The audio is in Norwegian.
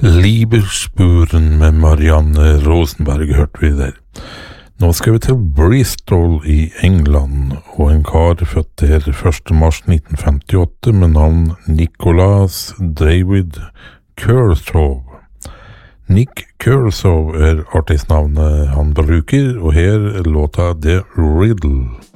Liebespuren med Marianne Rosenberg hørte vi der. Nå skal vi til Bristol i England, og en kar født der 1. mars 1958 med navn Nicholas David Kershaw. Nick Kershaw artistnavnet han bruker, og her låta The Riddle.